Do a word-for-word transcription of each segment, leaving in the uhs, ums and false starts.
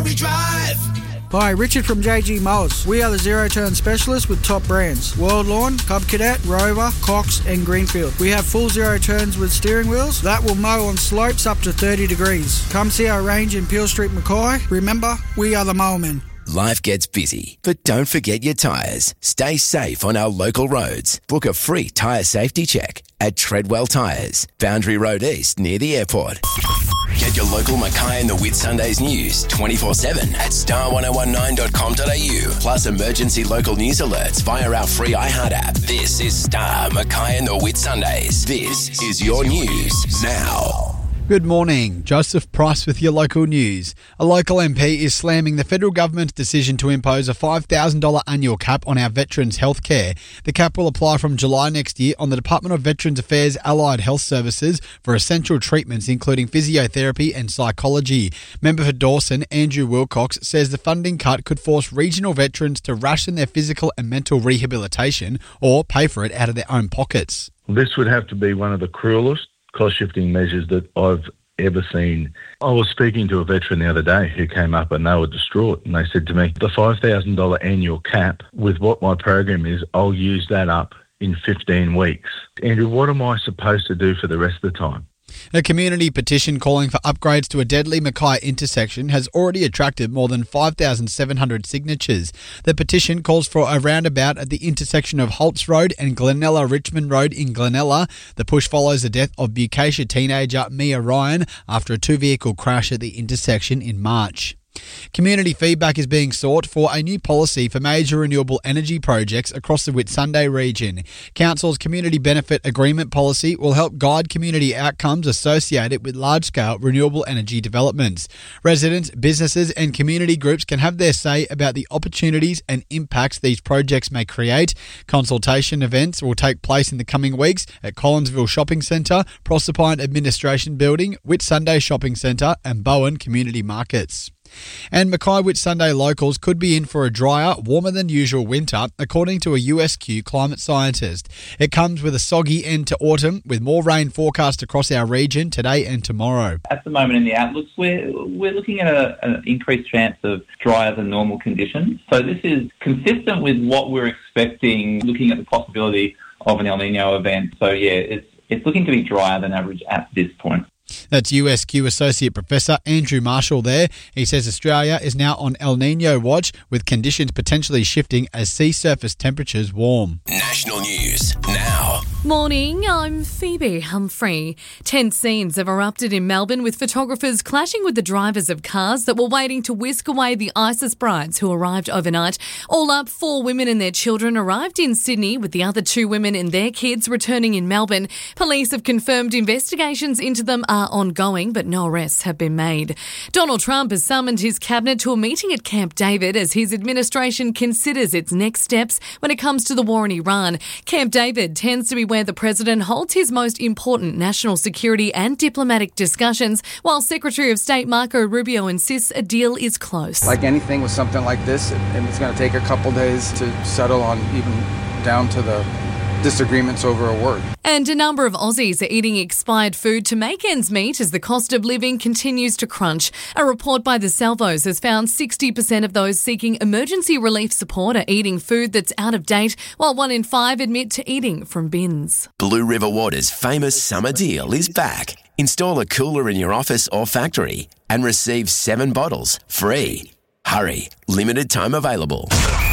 every drive. Hi, Richard from J G Mowers. We are the zero-turn specialists with top brands. World Lawn, Cub Cadet, Rover, Cox and Greenfield. We have full zero turns with steering wheels that will mow on slopes up to thirty degrees. Come see our range in Peel Street, Mackay. Remember, we are the Mowermen. Life gets busy, but don't forget your tyres. Stay safe on our local roads. Book a free tyre safety check at Treadwell Tyres, Boundary Road East near the airport. Get your local Mackay and the Whitsundays news twenty-four seven at star ten nineteen dot com dot a u. Plus emergency local news alerts via our free iHeart app. This is Star Mackay and the Whitsundays. This is your news now. Good morning. Joseph Price with your local news. A local M P is slamming the federal government's decision to impose a five thousand dollars annual cap on our veterans' health care. The cap will apply from July next year on the Department of Veterans Affairs Allied Health Services for essential treatments including physiotherapy and psychology. Member for Dawson, Andrew Wilcox, says the funding cut could force regional veterans to ration their physical and mental rehabilitation or pay for it out of their own pockets. This would have to be one of the cruelest cost-shifting measures that I've ever seen. I was speaking to a veteran the other day who came up and they were distraught, and they said to me, the five thousand dollars annual cap, with what my program is, I'll use that up in fifteen weeks. Andrew, what am I supposed to do for the rest of the time? A community petition calling for upgrades to a deadly Mackay intersection has already attracted more than five thousand seven hundred signatures. The petition calls for a roundabout at the intersection of Holtz Road and Glenella Richmond Road in Glenella. The push follows the death of Bukasia teenager Mia Ryan after a two-vehicle crash at the intersection in March. Community feedback is being sought for a new policy for major renewable energy projects across the Whitsunday region. Council's Community Benefit Agreement policy will help guide community outcomes associated with large-scale renewable energy developments. Residents, businesses and community groups can have their say about the opportunities and impacts these projects may create. Consultation events will take place in the coming weeks at Collinsville Shopping Centre, Proserpine Administration Building, Whitsunday Shopping Centre and Bowen Community Markets. And Mackay Whitsunday locals could be in for a drier, warmer than usual winter, according to a U S Q climate scientist. It comes with a soggy end to autumn, with more rain forecast across our region today and tomorrow. At the moment in the outlooks, we're, we're looking at an increased chance of drier than normal conditions. So this is consistent with what we're expecting, looking at the possibility of an El Nino event. So yeah, it's, it's looking to be drier than average at this point. That's U S Q Associate Professor Andrew Marshall there. He says Australia is now on El Nino watch, with conditions potentially shifting as sea surface temperatures warm. National news now. Morning, I'm Phoebe Humphrey. Tense scenes have erupted in Melbourne, with photographers clashing with the drivers of cars that were waiting to whisk away the ISIS brides who arrived overnight. All up, four women and their children arrived in Sydney, with the other two women and their kids returning in Melbourne. Police have confirmed investigations into them are ongoing, but no arrests have been made. Donald Trump has summoned his cabinet to a meeting at Camp David as his administration considers its next steps when it comes to the war in Iran. Camp David tends to be where the president holds his most important national security and diplomatic discussions, while Secretary of State Marco Rubio insists a deal is close. Like anything with something like this, and it's going to take a couple days to settle on, even down to the disagreements over a word. And a number of Aussies are eating expired food to make ends meet as the cost of living continues to crunch. A report by the Salvos has found sixty percent of those seeking emergency relief support are eating food that's out of date, while one in five admit to eating from bins. Blue River Water's famous summer deal is back. Install a cooler in your office or factory and receive seven bottles free. Hurry, limited time available.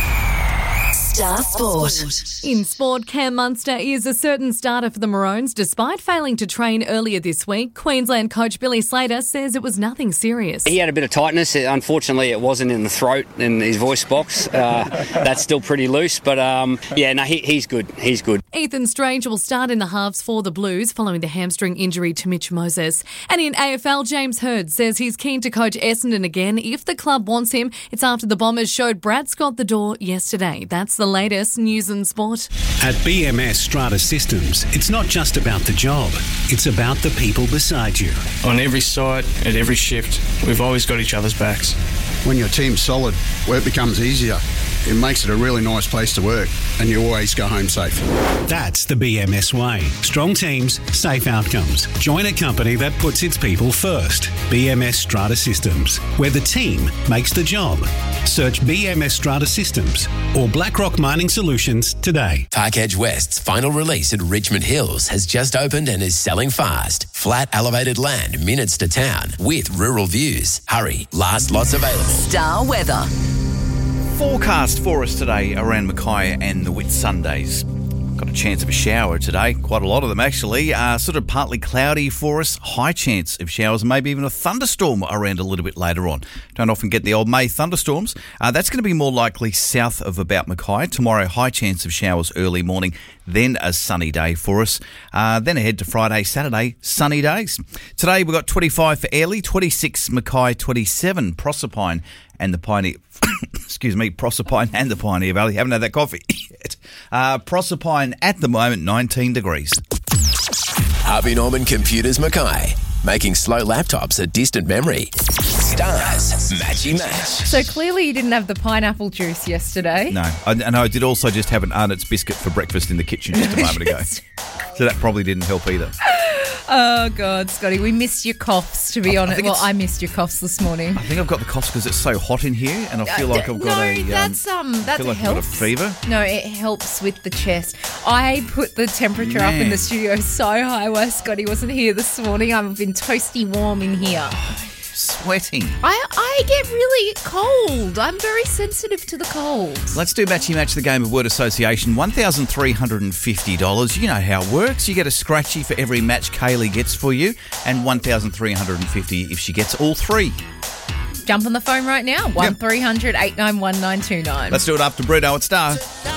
Star Sport. In sport, Cam Munster is a certain starter for the Maroons despite failing to train earlier this week. Queensland coach Billy Slater says it was nothing serious. He had a bit of tightness. Unfortunately, it wasn't in the throat, in his voice box. Uh, that's still pretty loose, but um, yeah, no, he, he's good. He's good. Ethan Strange will start in the halves for the Blues following the hamstring injury to Mitch Moses. And in A F L, James Hird says he's keen to coach Essendon again if the club wants him. It's after the Bombers showed Brad Scott the door yesterday. That's the latest news and sport. At B M S Strata Systems, it's not just about the job, it's about the people beside you. On every site, at every shift, we've always got each other's backs. When your team's solid, work becomes easier. it makes it a really nice place to work, and you always go home safe. That's the B M S way. Strong teams, safe outcomes. Join a company that puts its people first. B M S Strata Systems, where the team makes the job. Search B M S Strata Systems or BlackRock Mining Solutions today. Park Edge West's final release at Richmond Hills has just opened and is selling fast. Flat elevated land minutes to town with rural views. Hurry, last lots available. Star weather. Forecast for us today around Mackay and the Whitsundays. Got a chance of a shower today, quite a lot of them actually. Uh, sort of partly cloudy for us, high chance of showers, and maybe even a thunderstorm around a little bit later on. Don't often get the old May thunderstorms. Uh, that's going to be more likely south of about Mackay. Tomorrow, high chance of showers early morning, then a sunny day for us. Uh, then ahead to Friday, Saturday, sunny days. Today we've got twenty-five for Airlie, twenty-six Mackay, twenty-seven Proserpine and the Pioneer... Excuse me, Proserpine and the Pioneer Valley. Haven't had that coffee yet. Uh, Proserpine at the moment, nineteen degrees. Harvey Norman Computers Mackay, making slow laptops a distant memory. Stars, matchy match. So clearly you didn't have the pineapple juice yesterday. No, I, and I did also just have an Arnott's biscuit for breakfast in the kitchen just a moment ago. So that probably didn't help either. Oh, God, Scotty, we missed your coughs, to be I, honest. I well, it's- I missed your coughs this morning. I think I've got the coughs because it's so hot in here, and I feel like I've got no, a. Um, that's um, that I feel like helps. I've got a fever. No, it helps with the chest. I put the temperature up in Man. the studio so high while Scotty wasn't here this morning. I've been toasty warm in here. Sweating. I I get really cold. I'm very sensitive to the cold. Let's do Matchy Match, the game of word association. one thousand three hundred fifty dollars. You know how it works. You get a scratchy for every match Kaylee gets for you, and one thousand three hundred fifty dollars if she gets all three. Jump on the phone right now. one three hundred eight nine one nine two nine. Let's do it after Bruno at Star.